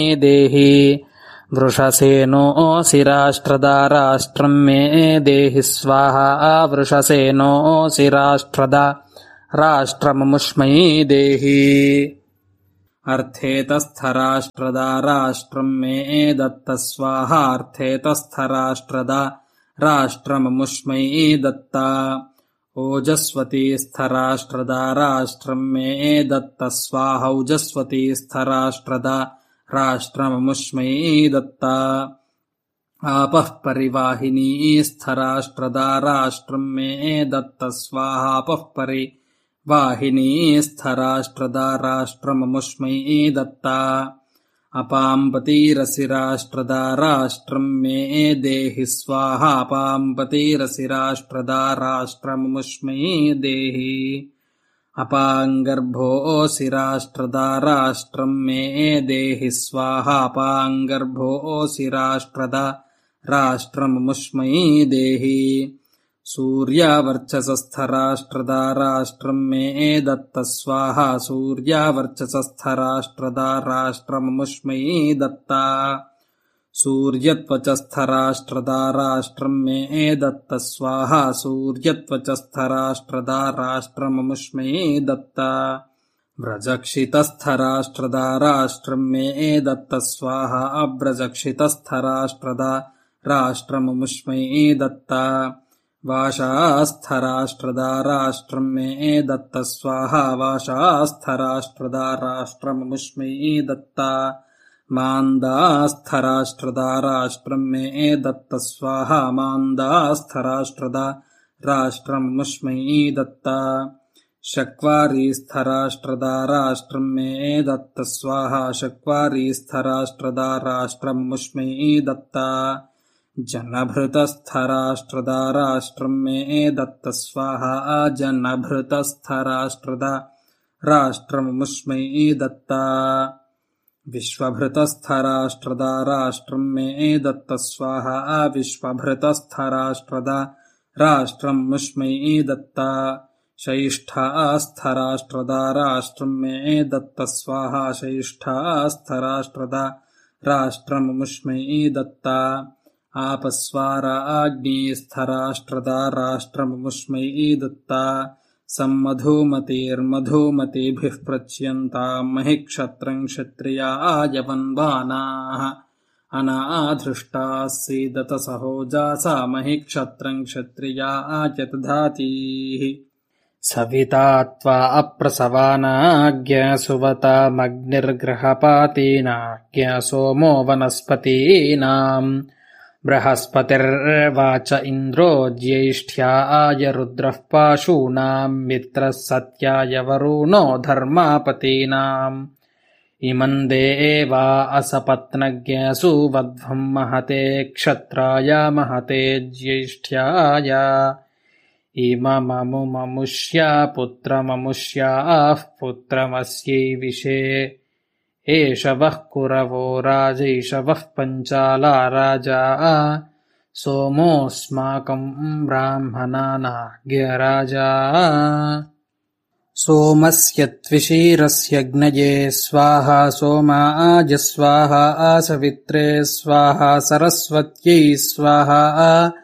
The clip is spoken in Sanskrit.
देहि वृषसेनोऽसि राष्ट्रदा राष्ट्रं मे देहि स्वाहा वृषसेनोऽसि राष्ट्रदा राष्ट्रममुष्मै देहि अर्थेतस्थराष्ट्रदा राष्ट्रं मे दत्त स्वाहार्थेतस्थराष्ट्रदा राष्ट्रममुष्मै दत्ता ओजस्वतीस्थराष्ट्रदा राष्ट्रं मे दत्त स्वाहौजस्वतीस्थराष्ट्रदा राष्ट्रममुष्मै दत्ता आपः परिवाहिनीस्थराष्ट्रदा राष्ट्रं मे दत्त स्वाहापः परिवाहिनीस्थराष्ट्रदा राष्ट्रममुष्मै दत्ता अपाम्पतीरसि राष्ट्रदा राष्ट्रं मे देहि स्वाहापाम्पतीरसि राष्ट्रदा राष्ट्रममुष्मै देहि अपाङ्गर्भोऽसि राष्ट्रदा राष्ट्रं मे देहि स्वाहापाङ्गर्भोऽसि राष्ट्रदा राष्ट्रममुष्मै देहि सूर्यावर्चसस्थराष्ट्रदा राष्ट्रं मे दत्त स्वाहा सूर्यावर्चसस्थराष्ट्रदा राष्ट्रममुष्मै दत्ता सूर्यत्वचस्थराष्ट्रदा राष्ट्रं मे दत्त स्वाहा सूर्यत्वचस्थराष्ट्रदा राष्ट्रममुष्मै दत्ता व्रजक्षितस्थराष्ट्रदा राष्ट्रं मे दत्त स्वाहा अव्रजक्षितस्थराष्ट्रदा राष्ट्रममुष्मै दत्ता वाशास्थराष्ट्रदा राष्ट्रं मे दत्त स्वाहा वाशास्थराष्ट्रदा राष्ट्रममुष्मै दत्ता मान्दास्थराष्ट्रदा राष्ट्रं मे दत्त स्वाहा मान्दास्थराष्ट्रदा राष्ट्रममुष्मै दत्ता शक्वारीस्थराष्ट्रदा राष्ट्रं मे दत्त स्वाहा शक्वारीस्थराष्ट्रदा राष्ट्रममुष्मै दत्ता जनभृतस्थराष्ट्रदा राष्ट्रं मे दत्त स्वाहा जनभृतस्थराष्ट्रदा राष्ट्रममुष्मै दत्ता विश्वभृतस्थराष्ट्रदा राष्ट्रं मे दत्त स्वाहा विश्वभृतस्थराष्ट्रदा राष्ट्रममुष्मै दत्ता शैष्ठास्थराष्ट्रदा राष्ट्रं मे दत्त स्वाहा शैष्ठास्थराष्ट्रदा राष्ट्रममुष्मै दत्ता आपस्वाराग्निस्थराष्ट्रदा राष्ट्रममुष्मै दत्ता सम्मधूमतेर्मधूमतीभिः प्रच्यन्तां महि क्षत्रं क्षत्रियायवन्वानाः अनाधृष्टाः सीदत सहोजासा महि क्षत्रं क्षत्रियायतधातीः सविता त्वा अप्रसवानाज्ञसुवतामग्निर्गृहपातीनाज्ञ सोमो वनस्पतीनाम् बृहस्पतिर्वाच इन्द्रो ज्येष्ठ्याय रुद्रः पाशूनाम् मित्रः सत्याय वरुणो धर्मापतीनाम् इमम् देवा असपत्नज्ञ सुवध्वम् महते क्षत्राय महते ज्येष्ठ्याय इमममुममुष्या पुत्रममुष्याः पुत्रमस्यै विशे एष वः कुरवो राजैष वः पञ्चाला राजा सोमोऽस्माकम् ब्राह्मणानाज्ञराजा सोमस्य त्विषीरस्यग्नये स्वाहा सोमाय स्वाहा सवित्रे स्वाहा सरस्वत्यै स्वाहा